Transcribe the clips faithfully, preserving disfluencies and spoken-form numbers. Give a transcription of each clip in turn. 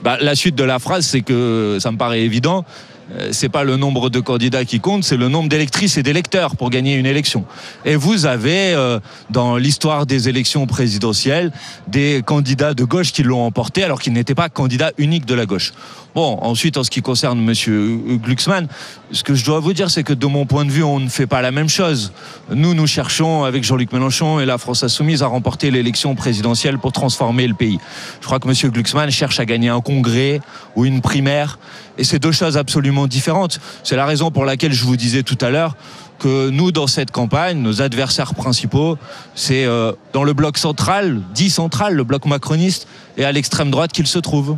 Bah, la suite de la phrase, c'est que ça me paraît évident. C'est pas le nombre de candidats qui compte, c'est le nombre d'électrices et d'électeurs pour gagner une élection. Et vous avez, euh, dans l'histoire des élections présidentielles, des candidats de gauche qui l'ont emporté alors qu'ils n'étaient pas candidats uniques de la gauche. Bon, ensuite, en ce qui concerne monsieur Glucksmann, ce que je dois vous dire, c'est que de mon point de vue, on ne fait pas la même chose. Nous, nous cherchons, avec Jean-Luc Mélenchon et la France Insoumise, à remporter l'élection présidentielle pour transformer le pays. Je crois que monsieur Glucksmann cherche à gagner un congrès ou une primaire, et c'est deux choses absolument différentes. C'est la raison pour laquelle je vous disais tout à l'heure que nous, dans cette campagne, nos adversaires principaux, c'est euh, dans le bloc central, dit central, le bloc macroniste, et à l'extrême droite qu'il se trouve.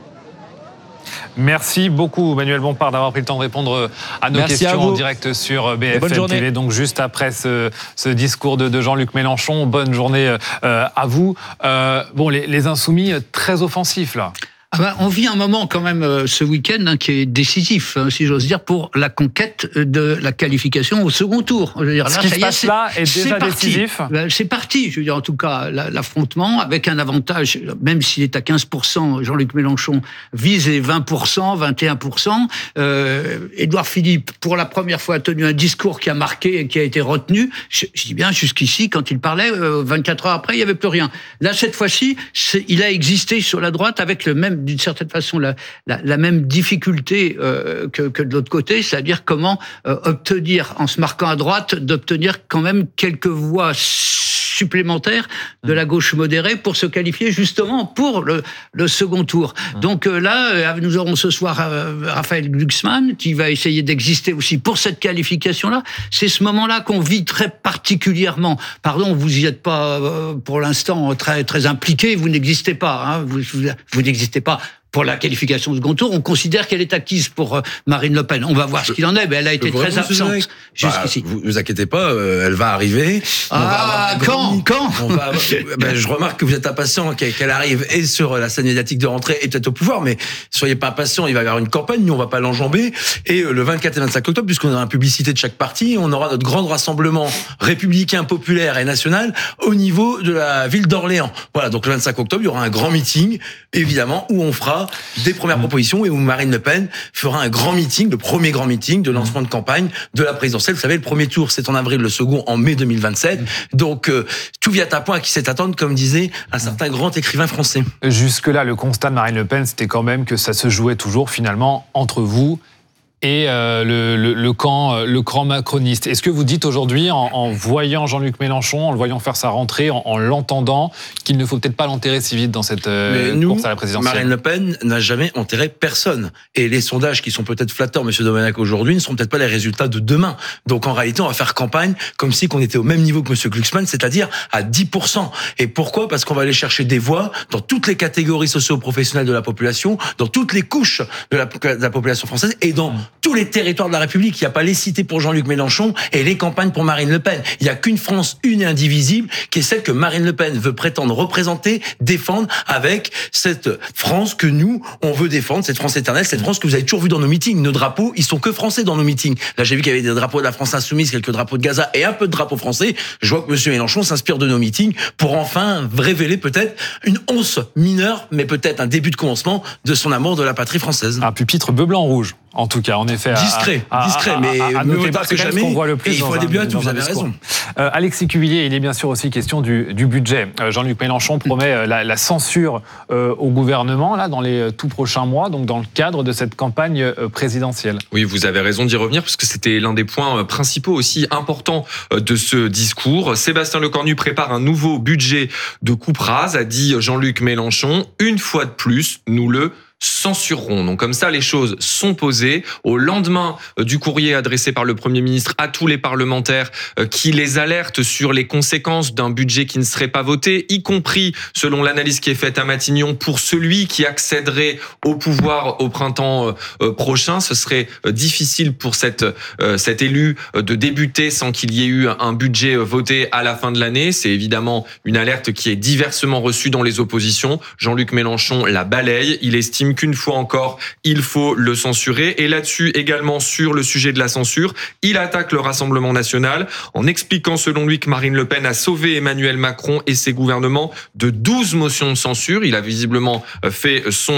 Merci beaucoup Manuel Bompard d'avoir pris le temps de répondre à nos Merci questions à en direct sur B F M T V. T V. Donc juste après ce, ce discours de, de Jean-Luc Mélenchon, bonne journée euh, à vous. Euh, bon, les, les insoumis très offensifs là. Ah ben, on vit un moment quand même euh, ce week-end hein, qui est décisif, hein, si j'ose dire, pour la conquête de la qualification au second tour. Je veux dire, Ce là, qui ça se y est, passe c'est, là est déjà c'est décisif. ben, c'est parti, je veux dire, en tout cas, la, l'affrontement avec un avantage, même s'il est à quinze pour cent, Jean-Luc Mélenchon vise les vingt pour cent, vingt et un pour cent. Euh, Édouard Philippe, pour la première fois, a tenu un discours qui a marqué et qui a été retenu. Je, je dis bien jusqu'ici, quand il parlait, euh, vingt-quatre heures après, il n'y avait plus rien. Là, cette fois-ci, c'est, il a existé sur la droite avec le même, d'une certaine façon, la, la, la même difficulté euh, que, que de l'autre côté, c'est-à-dire comment euh, obtenir, en se marquant à droite, d'obtenir quand même quelques voix supplémentaires de la gauche modérée pour se qualifier justement pour le, le second tour. Donc euh, là, euh, nous aurons ce soir euh, Raphaël Glucksmann qui va essayer d'exister aussi pour cette qualification-là. C'est ce moment-là qu'on vit très particulièrement. Pardon, vous y êtes pas euh, pour l'instant très très impliqué, vous n'existez pas, hein, vous, vous, vous n'existez pas pour la qualification au second tour. On considère qu'elle est acquise pour euh, Marine Le Pen. On va voir ce qu'il en est, mais elle a été très absente jusqu'ici. Bah, vous vous inquiétez pas, euh, elle va arriver. Ah, quand Quand on va avoir, ben, je remarque que vous êtes impatient qu'elle, qu'elle arrive et sur la scène médiatique de rentrée et peut-être au pouvoir, mais soyez pas impatients, il va y avoir une campagne, nous on va pas l'enjamber. Et euh, le vingt-quatre et vingt-cinq octobre, puisqu'on a une publicité de chaque parti, on aura notre grand rassemblement républicain, populaire et national au niveau de la ville d'Orléans. Voilà, donc le vingt-cinq octobre, il y aura un grand meeting, évidemment, où on fera des premières propositions et où Marine Le Pen fera un grand meeting, le premier grand meeting de lancement de campagne de la présidentielle. Vous savez, le premier tour, c'est en avril, le second en mai deux mille vingt-sept. Donc, euh, tout vient à point à qui sait attendre, comme disait un certain grand écrivain français. Jusque-là, le constat de Marine Le Pen, c'était quand même que ça se jouait toujours finalement entre vous et euh, le, le, le camp, le camp macroniste. Est-ce que vous dites aujourd'hui, en, en voyant Jean-Luc Mélenchon, en le voyant faire sa rentrée, en, en l'entendant, qu'il ne faut peut-être pas l'enterrer si vite dans cette euh, nous, course à la présidentielle? Marine Le Pen n'a jamais enterré personne. Et les sondages qui sont peut-être flatteurs, Monsieur Domenech, aujourd'hui, ne seront peut-être pas les résultats de demain. Donc en réalité, on va faire campagne comme si on était au même niveau que Monsieur Glucksmann, c'est-à-dire à dix pour cent. Et pourquoi? Parce qu'on va aller chercher des voix dans toutes les catégories socio-professionnelles de la population, dans toutes les couches de la, de la population française et dans tous les territoires de la République. Il n'y a pas les cités pour Jean-Luc Mélenchon et les campagnes pour Marine Le Pen. Il n'y a qu'une France une et indivisible qui est celle que Marine Le Pen veut prétendre représenter, défendre avec cette France que nous, on veut défendre, cette France éternelle, cette France que vous avez toujours vue dans nos meetings. Nos drapeaux, ils sont que français dans nos meetings. Là, j'ai vu qu'il y avait des drapeaux de la France insoumise, quelques drapeaux de Gaza et un peu de drapeaux français. Je vois que M. Mélenchon s'inspire de nos meetings pour enfin révéler peut-être une once mineure, mais peut-être un début de commencement de son amour de la patrie française. Un pupitre bleu, blanc, rouge. En tout cas, en effet. Discret, à, à, discret, à, mais à, à ne noter pas parce que que jamais. On voit le plus et il faut un, des buts à tout, vous avez discours. raison. Euh, Alexis Cuvillier, il est bien sûr aussi question du, du budget. Euh, Jean-Luc Mélenchon promet euh, la, la censure euh, au gouvernement là dans les euh, tout prochains mois, donc dans le cadre de cette campagne euh, présidentielle. Oui, vous avez raison d'y revenir parce que c'était l'un des points principaux aussi importants de ce discours. Sébastien Lecornu prépare un nouveau budget de coupe rase, a dit Jean-Luc Mélenchon. Une fois de plus, nous le censureront. Donc comme ça, les choses sont posées. Au lendemain du courrier adressé par le Premier ministre à tous les parlementaires qui les alertent sur les conséquences d'un budget qui ne serait pas voté, y compris, selon l'analyse qui est faite à Matignon, pour celui qui accéderait au pouvoir au printemps prochain. Ce serait difficile pour cette, cet élu de débuter sans qu'il y ait eu un budget voté à la fin de l'année. C'est évidemment une alerte qui est diversement reçue dans les oppositions. Jean-Luc Mélenchon la balaye. Il estime qu'une fois encore, il faut le censurer. Et là-dessus, également sur le sujet de la censure, il attaque le Rassemblement national en expliquant selon lui que Marine Le Pen a sauvé Emmanuel Macron et ses gouvernements de douze motions de censure. Il a visiblement fait son